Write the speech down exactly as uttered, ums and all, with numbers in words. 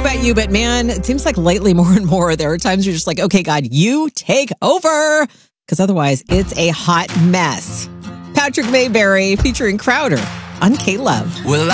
about you, but man, it seems like lately more and more, there are times you're just like, okay, God, you take over. Because otherwise, it's a hot mess. Patrick Mayberry featuring Crowder on K-Love. Well,